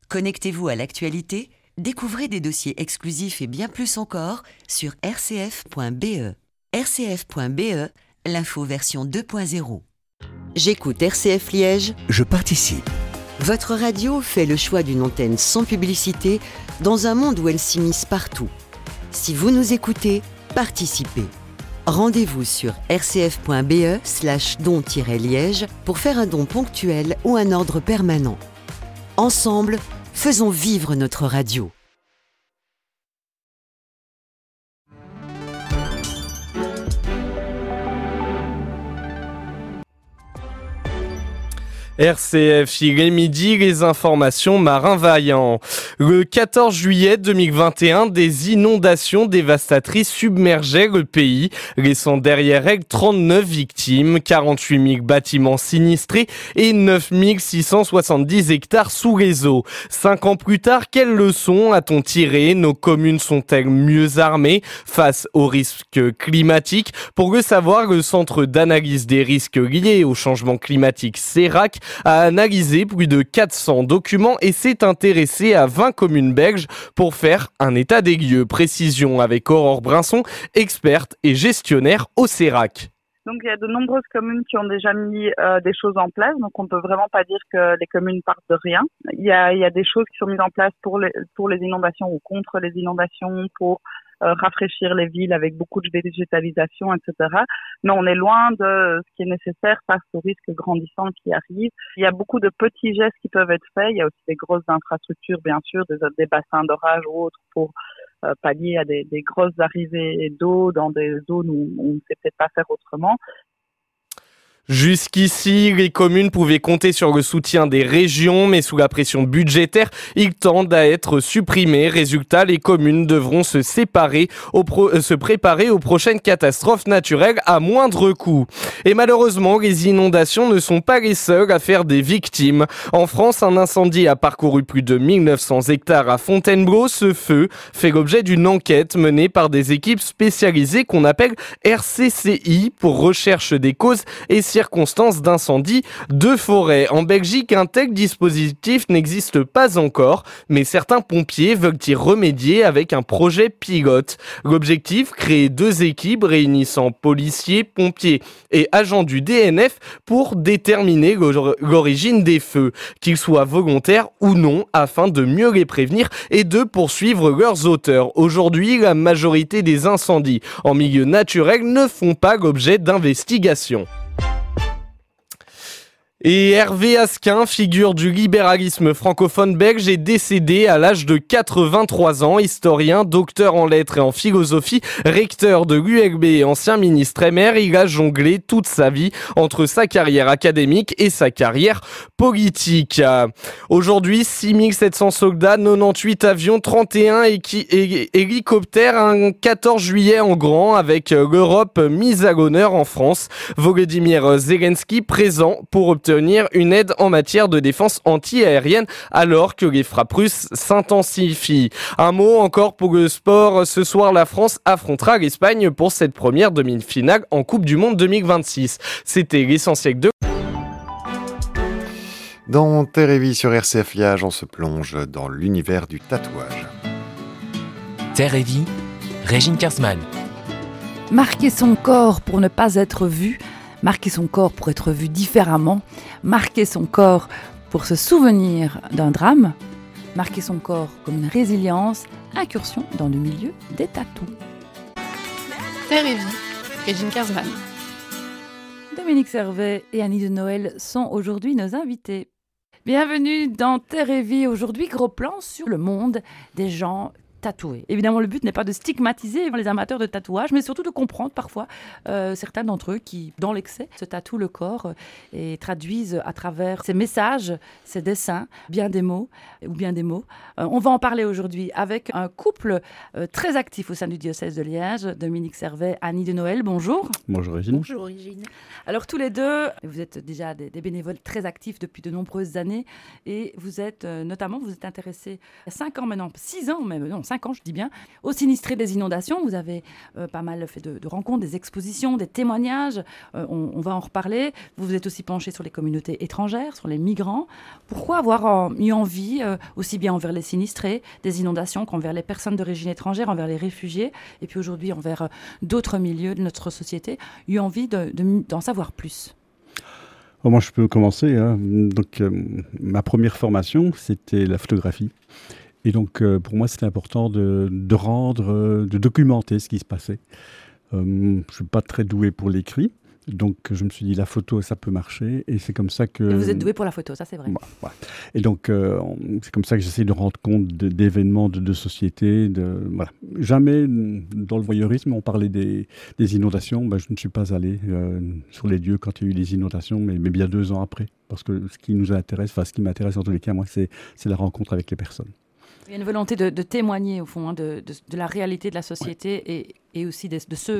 Connectez-vous à l'actualité, découvrez des dossiers exclusifs et bien plus encore sur rcf.be. rcf.be, l'info version 2.0. J'écoute RCF Liège. Je participe. Votre radio fait le choix d'une antenne sans publicité dans un monde où elle s'immisce partout. Si vous nous écoutez, participez. Rendez-vous sur rcf.be/don-liège pour faire un don ponctuel ou un ordre permanent. Ensemble, faisons vivre notre radio. RCF, il est midi, les informations Marin Vaillant. Le 14 juillet 2021, des inondations dévastatrices submergeaient le pays, laissant derrière elles 39 victimes, 48 000 bâtiments sinistrés et 9 670 hectares sous les eaux. 5 ans plus tard, quelles leçons a-t-on tiré? Nos communes sont-elles mieux armées face aux risques climatiques? Pour le savoir, le Centre d'analyse des risques liés au changement climatique CERAC a analysé plus de 400 documents et s'est intéressé à 20 communes belges pour faire un état des lieux. Précision avec Aurore Brinson, experte et gestionnaire au CERAC. Donc il y a de nombreuses communes qui ont déjà mis des choses en place, donc on ne peut vraiment pas dire que les communes partent de rien. Il y a des choses qui sont mises en place pour les inondations ou contre les inondations, pour rafraîchir les villes avec beaucoup de végétalisation, etc. Mais on est loin de ce qui est nécessaire face aux risques grandissants qui arrivent. Il y a beaucoup de petits gestes qui peuvent être faits. Il y a aussi des grosses infrastructures, bien sûr, des bassins d'orage ou autres pour pallier à des grosses arrivées d'eau dans des zones où on ne sait peut-être pas faire autrement. Jusqu'ici, les communes pouvaient compter sur le soutien des régions, mais sous la pression budgétaire, ils tendent à être supprimés. Résultat, les communes devront se préparer aux prochaines catastrophes naturelles à moindre coût. Et malheureusement, les inondations ne sont pas les seules à faire des victimes. En France, un incendie a parcouru plus de 1900 hectares à Fontainebleau. Ce feu fait l'objet d'une enquête menée par des équipes spécialisées qu'on appelle RCCI pour recherche des causes et circonstances d'incendie de forêt. En Belgique, un tel dispositif n'existe pas encore, mais certains pompiers veulent y remédier avec un projet pilote. L'objectif, créer 2 équipes réunissant policiers, pompiers et agents du DNF pour déterminer l'origine des feux, qu'ils soient volontaires ou non, afin de mieux les prévenir et de poursuivre leurs auteurs. Aujourd'hui, la majorité des incendies en milieu naturel ne font pas l'objet d'investigations. Et Hervé Asquin, figure du libéralisme francophone belge, est décédé à l'âge de 83 ans. Historien, docteur en lettres et en philosophie, recteur de l'ULB et ancien ministre MR, il a jonglé toute sa vie entre sa carrière académique et sa carrière politique. Aujourd'hui, 6700 soldats, 98 avions, 31 hélicoptères, un 14 juillet en grand avec l'Europe mise à l'honneur en France. Volodymyr Zelensky présent pour obtenir une aide en matière de défense anti-aérienne alors que les frappes russes s'intensifient. Un mot encore pour le sport. Ce soir, la France affrontera l'Espagne pour cette première demi-finale en Coupe du Monde 2026. C'était l'essentiel de... Dans Terre et Vie sur RCF Liège, on se plonge dans l'univers du tatouage. Terre et Vie, Régine Kersman. Marquer son corps pour ne pas être vu, marquer son corps pour être vu différemment, marquer son corps pour se souvenir d'un drame, marquer son corps comme une résilience, incursion dans le milieu des tatous. Terre et Vie, Régine Kersman. Dominique Servet et Annie de Noël sont aujourd'hui nos invités. Bienvenue dans Terre et Vie. Aujourd'hui, gros plan sur le monde des gens tatoués. Évidemment, le but n'est pas de stigmatiser les amateurs de tatouage, mais surtout de comprendre parfois certains d'entre eux qui, dans l'excès, se tatouent le corps et traduisent à travers ces messages, ces dessins, bien des mots ou bien des mots. On va en parler aujourd'hui avec un couple très actif au sein du diocèse de Liège, Dominique Servet, Annie de Noël. Bonjour. Bonjour Régine. Bonjour Régine. Alors tous les deux, vous êtes déjà des bénévoles très actifs depuis de nombreuses années et vous êtes notamment, vous êtes intéressés il y a 5 ans maintenant, 6 ans même, non, 5 ans, je dis bien, aux sinistrés des inondations. Vous avez pas mal fait de rencontres, des expositions, des témoignages. On va en reparler. Vous vous êtes aussi penché sur les communautés étrangères, sur les migrants. Pourquoi avoir eu envie, aussi bien envers les sinistrés des inondations qu'envers les personnes d'origine étrangère, envers les réfugiés, et puis aujourd'hui envers d'autres milieux de notre société, eu envie d'en savoir plus? Moi, je peux commencer. Donc, ma première formation, c'était la photographie. Et donc, pour moi, c'était important de documenter ce qui se passait. Je ne suis pas très doué pour l'écrit. Donc, je me suis dit, la photo, ça peut marcher. Et c'est comme ça que... Et vous êtes doué pour la photo, ça c'est vrai. Ouais. Et donc, c'est comme ça que j'essaie de rendre compte d'événements de société. Voilà. Jamais, dans le voyeurisme, on parlait des inondations. Je ne suis pas allé sur les lieux quand il y a eu les inondations, mais bien 2 ans après. Parce que ce qui nous intéresse, ce qui m'intéresse en tous les cas, moi, c'est la rencontre avec les personnes. Il y a une volonté de témoigner, au fond, de la réalité de la société et aussi de celles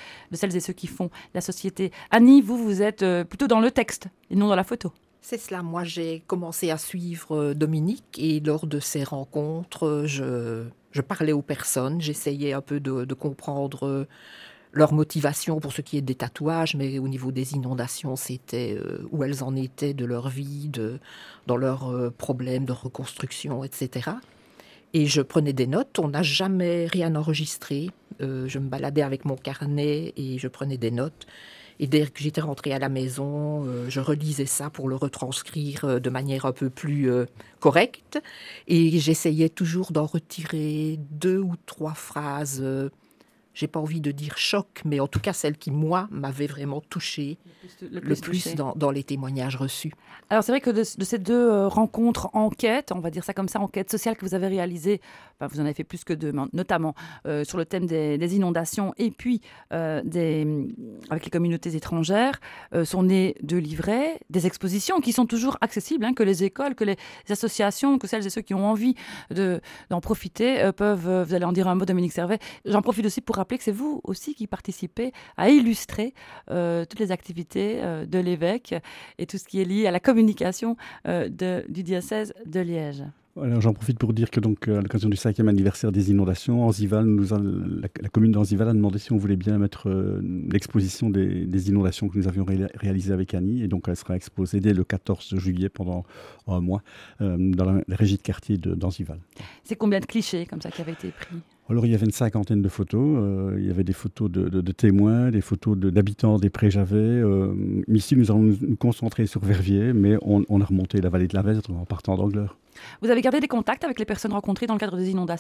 et ceux qui font la société. Annie, vous êtes plutôt dans le texte et non dans la photo. C'est cela. Moi, j'ai commencé à suivre Dominique et lors de ces rencontres, je parlais aux personnes. J'essayais un peu de comprendre leur motivation pour ce qui est des tatouages, mais au niveau des inondations, c'était où elles en étaient de leur vie, dans leurs problèmes de reconstruction, etc. Et je prenais des notes. On n'a jamais rien enregistré. Je me baladais avec mon carnet et je prenais des notes. Et dès que j'étais rentrée à la maison, je relisais ça pour le retranscrire de manière un peu plus correcte. Et j'essayais toujours d'en retirer 2 ou 3 phrases. J'ai pas envie de dire choc, mais en tout cas celle qui, moi, m'avait vraiment touchée le plus dans les témoignages reçus. Alors c'est vrai que de ces 2 rencontres enquêtes, on va dire ça comme ça, enquêtes sociales que vous avez réalisées, vous en avez fait plus que 2, notamment sur le thème des inondations et puis avec les communautés étrangères, sont nés 2 livrets, des expositions qui sont toujours accessibles, que les écoles, que les associations, que celles et ceux qui ont envie d'en profiter peuvent, vous allez en dire un mot, Dominique Servet. J'en profite aussi pour rappeler que c'est vous aussi qui participez à illustrer toutes les activités de l'évêque et tout ce qui est lié à la communication du diocèse de Liège. Alors, j'en profite pour dire que donc, à l'occasion du 5e anniversaire des inondations, la commune d'Anzival a demandé si on voulait bien mettre l'exposition des inondations que nous avions réalisées avec Annie. Et donc, elle sera exposée dès le 14 juillet pendant un mois dans la régie de quartier d'Anzival. C'est combien de clichés comme ça qui avaient été pris ? Alors, il y avait une 50aine de photos. Il y avait des photos de témoins, des photos d'habitants des Prés-Javet. Ici, nous allons nous concentrer sur Verviers, mais on a remonté la vallée de la Vesdre en partant d'Angleur. Vous avez gardé des contacts avec les personnes rencontrées dans le cadre des inondations ?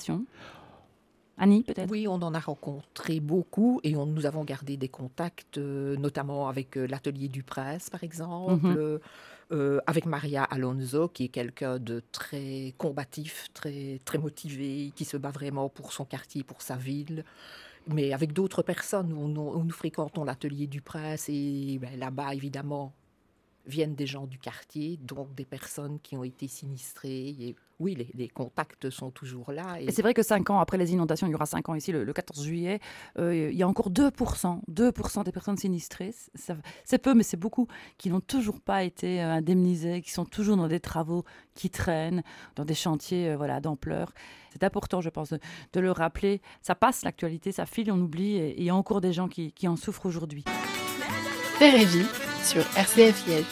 Annie, peut-être ? Oui, on en a rencontré beaucoup et nous avons gardé des contacts, notamment avec l'atelier du Prince, par exemple, avec Maria Alonso, qui est quelqu'un de très combatif, très, très motivé, qui se bat vraiment pour son quartier, pour sa ville. Mais avec d'autres personnes, nous fréquentons l'atelier du Prince et là-bas, évidemment, viennent des gens du quartier, donc des personnes qui ont été sinistrées. Et oui, les contacts sont toujours là. Et c'est vrai que 5 ans après les inondations, il y aura 5 ans ici, le 14 juillet, il y a encore 2% des personnes sinistrées. C'est peu, mais c'est beaucoup, qui n'ont toujours pas été indemnisées, qui sont toujours dans des travaux qui traînent, dans des chantiers d'ampleur. C'est important, je pense, de le rappeler. Ça passe, l'actualité, ça file, on oublie, et il y a encore des gens qui en souffrent aujourd'hui. Terre et Vie sur RCF Liège.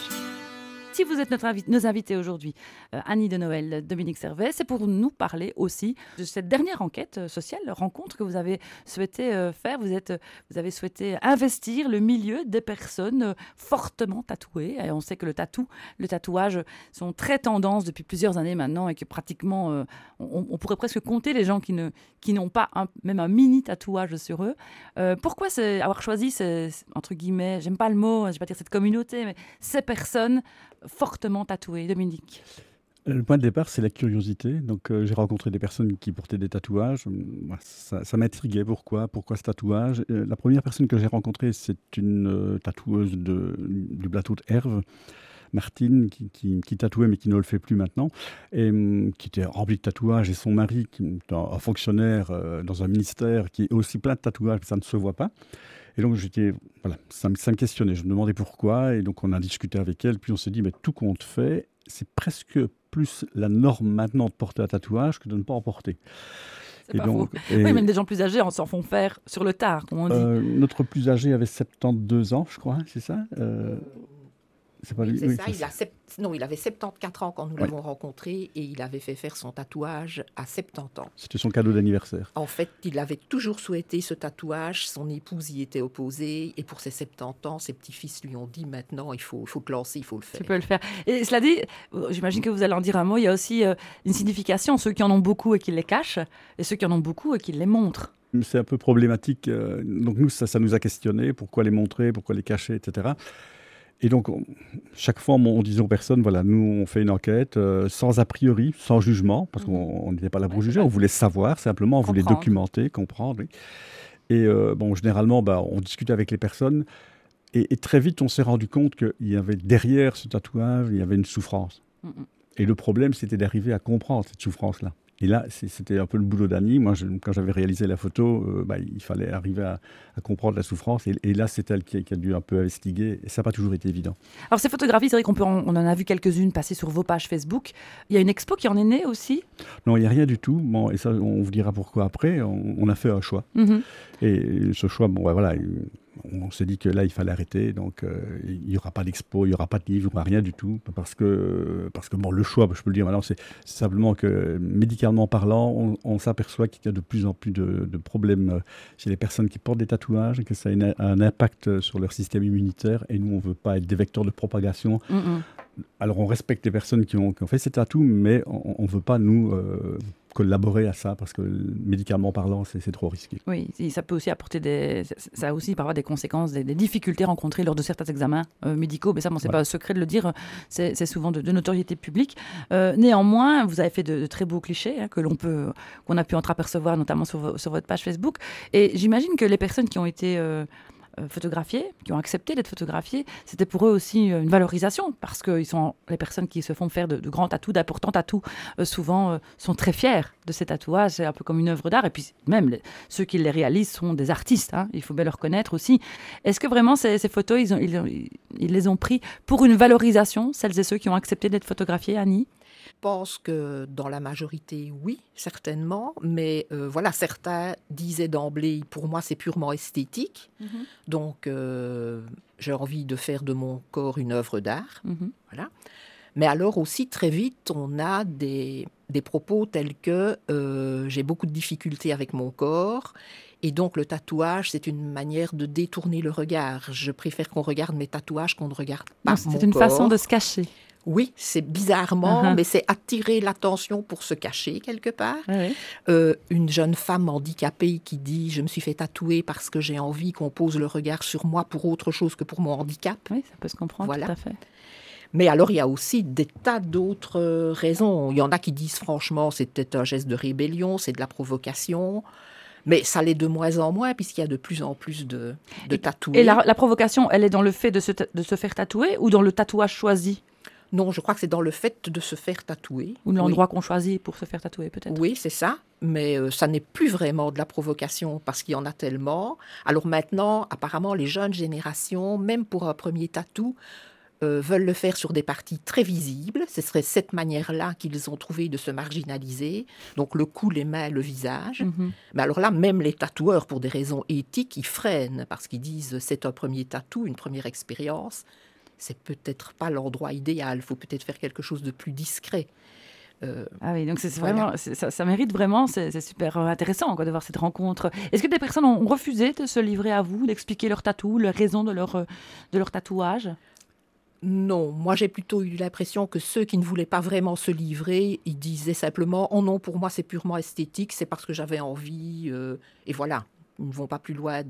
Si vous êtes nos invités aujourd'hui, Annie de Noël, Dominique Servet, c'est pour nous parler aussi de cette dernière enquête sociale, rencontre que vous avez souhaité faire. Vous avez souhaité investir le milieu des personnes fortement tatouées. Et on sait que le tatouage sont très tendance depuis plusieurs années maintenant et que pratiquement, on pourrait presque compter les gens qui n'ont pas même un mini tatouage sur eux. Pourquoi avoir choisi entre guillemets, j'aime pas le mot, je vais pas dire cette communauté, mais ces personnes fortement tatouées, Dominique? Le point de départ, c'est la curiosité. Donc, j'ai rencontré des personnes qui portaient des tatouages. Ça m'intriguait. Pourquoi ce tatouage? La première personne que j'ai rencontrée, c'est une tatoueuse du plateau de Herve, Martine, qui tatouait, mais qui ne le fait plus maintenant, et qui était remplie de tatouages. Et son mari, qui est un fonctionnaire dans un ministère, qui est aussi plein de tatouages, mais ça ne se voit pas. Et donc, ça me questionnait. Je me demandais pourquoi. Et donc, on a discuté avec elle. Puis, on s'est dit, mais tout compte fait, c'est presque plus la norme maintenant de porter un tatouage que de ne pas en porter. C'est pas faux. Oui, même des gens plus âgés s'en font faire sur le tard, comme on dit. Notre plus âgé avait 72 ans, je crois, c'est ça c'est pas lui. C'est Oui, ça, il avait 74 ans quand nous l'avons rencontré et il avait fait faire son tatouage à 70 ans. C'était son cadeau d'anniversaire. En fait, il avait toujours souhaité ce tatouage, son épouse y était opposée et pour ses 70 ans, ses petits-fils lui ont dit maintenant, il faut te lancer, il faut le faire. Tu peux le faire. Et cela dit, j'imagine que vous allez en dire un mot, il y a aussi une signification, ceux qui en ont beaucoup et qui les cachent et ceux qui en ont beaucoup et qui les montrent. C'est un peu problématique. Donc nous, ça nous a questionné. Pourquoi les montrer, pourquoi les cacher, etc. Et donc, chaque fois, on disait aux personnes, voilà, nous, on fait une enquête sans a priori, sans jugement, parce qu'on n'était pas là pour juger, on voulait savoir simplement, on voulait documenter, comprendre. Oui. Et généralement, on discutait avec les personnes, et très vite, on s'est rendu compte qu'il y avait derrière ce tatouage, il y avait une souffrance. Et le problème, c'était d'arriver à comprendre cette souffrance-là. Et là, c'était un peu le boulot d'Annie. Moi, quand j'avais réalisé la photo, il fallait arriver à comprendre la souffrance. Et là, c'est elle qui a dû un peu investiguer. Et ça n'a pas toujours été évident. Alors, ces photographies, c'est vrai on en a vu quelques-unes passer sur vos pages Facebook. Il y a une expo qui en est née aussi ? Non, il n'y a rien du tout. Bon, et ça, on vous dira pourquoi après. On a fait un choix. Et ce choix, on s'est dit que là, il fallait arrêter. Donc, il n'y aura pas d'expo, il n'y aura pas de livre, il n'y aura rien du tout. Parce que le choix, je peux le dire maintenant, c'est simplement que, médicalement parlant, on s'aperçoit qu'il y a de plus en plus de problèmes chez les personnes qui portent des tatouages, et que ça a un impact sur leur système immunitaire. Et nous, on ne veut pas être des vecteurs de propagation. Alors, on respecte les personnes qui ont fait ces tatous, mais on ne veut pas, nous, collaborer à ça, parce que médicalement parlant, c'est trop risqué. Oui, ça peut aussi apporter ça a aussi parfois des conséquences, des difficultés rencontrées lors de certains examens médicaux, mais ça, c'est pas un secret de le dire, c'est souvent de notoriété publique. Néanmoins, vous avez fait de très beaux clichés qu'on a pu entreapercevoir, notamment sur votre page Facebook, et j'imagine que les personnes qui ont été photographiés, qui ont accepté d'être photographiés, c'était pour eux aussi une valorisation, parce que les personnes qui se font faire de grands tatous, d'importants tatous, souvent sont très fiers de ces tatouages, c'est un peu comme une œuvre d'art, et puis même ceux qui les réalisent sont des artistes, il faut bien le reconnaître aussi. Est-ce que vraiment ces photos, ils les ont pris pour une valorisation, celles et ceux qui ont accepté d'être photographiés, Annie ? Je pense que dans la majorité, oui, certainement. Mais certains disaient d'emblée, pour moi, c'est purement esthétique. Donc, j'ai envie de faire de mon corps une œuvre d'art. Voilà. Mais alors aussi, très vite, on a des propos tels que j'ai beaucoup de difficultés avec mon corps. Et donc, le tatouage, c'est une manière de détourner le regard. Je préfère qu'on regarde mes tatouages qu'on ne regarde pas mon corps. C'est une façon de se cacher. Oui, c'est bizarrement, mais c'est attirer l'attention pour se cacher quelque part. Une jeune femme handicapée qui dit « Je me suis fait tatouer parce que j'ai envie qu'on pose le regard sur moi pour autre chose que pour mon handicap. » Oui, ça peut se comprendre, tout à fait. Mais alors, il y a aussi des tas d'autres raisons. Il y en a qui disent franchement, c'est peut-être un geste de rébellion, c'est de la provocation. Mais ça l'est de moins en moins, puisqu'il y a de plus en plus de tatoués. Et la provocation, elle est dans le fait de se faire tatouer ou dans le tatouage choisi ? Non, je crois que c'est dans le fait de se faire tatouer. Ou l'endroit qu'on choisit pour se faire tatouer, peut-être. Oui, c'est ça. Mais ça n'est plus vraiment de la provocation parce qu'il y en a tellement. Alors maintenant, apparemment, les jeunes générations, même pour un premier tatou, veulent le faire sur des parties très visibles. Ce serait cette manière-là qu'ils ont trouvé de se marginaliser. Donc le cou, les mains, le visage. Mais alors là, même les tatoueurs, pour des raisons éthiques, ils freinent parce qu'ils disent c'est un premier tatou, une première expérience. C'est peut-être pas l'endroit idéal. Il faut peut-être faire quelque chose de plus discret. Ah oui, donc c'est vraiment, ça mérite vraiment, c'est super intéressant de voir cette rencontre. Est-ce que des personnes ont refusé de se livrer à vous, d'expliquer leur tatou, la raison de leur tatouage ? Non, moi j'ai plutôt eu l'impression que ceux qui ne voulaient pas vraiment se livrer, ils disaient simplement « Oh non, pour moi c'est purement esthétique, c'est parce que j'avais envie. » Et voilà, ils ne vont pas plus loin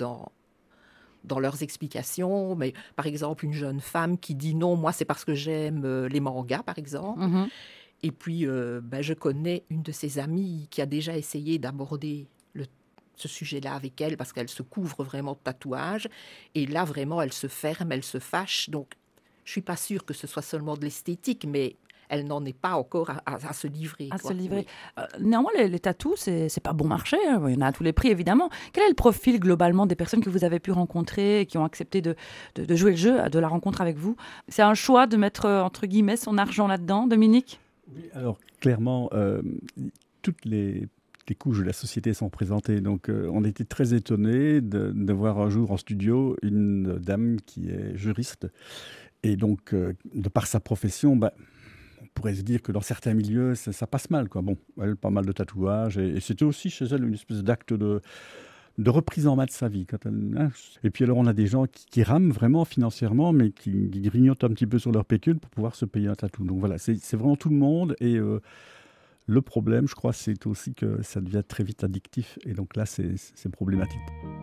dans leurs explications. Mais par exemple, une jeune femme qui dit « Non, moi c'est parce que j'aime les mangas, par exemple. » Et puis, je connais une de ses amies qui a déjà essayé d'aborder ce sujet-là avec elle parce qu'elle se couvre vraiment de tatouages. Et là, vraiment, elle se ferme, elle se fâche. Donc, je ne suis pas sûre que ce soit seulement de l'esthétique, mais elle n'en est pas encore à se livrer. Oui. Néanmoins, les tatous, c'est pas bon marché. Il y en a à tous les prix, évidemment. Quel est le profil, globalement, des personnes que vous avez pu rencontrer et qui ont accepté de jouer le jeu de la rencontre avec vous ? C'est un choix de mettre, entre guillemets, son argent là-dedans, Dominique ? Oui, alors, clairement, toutes les les couches de la société sont représentées. Donc, on était très étonnés de voir un jour en studio une dame qui est juriste. Et donc, de par sa profession, on pourrait se dire que dans certains milieux, ça passe mal, quoi. Bon, elle, pas mal de tatouages. Et c'était aussi chez elle une espèce d'acte de reprise en main de sa vie. Et puis alors, on a des gens qui rament vraiment financièrement, mais qui grignotent un petit peu sur leur pécule pour pouvoir se payer un tatou. Donc voilà, c'est vraiment tout le monde. Et le problème, je crois, c'est aussi que ça devient très vite addictif. Et donc là, c'est problématique.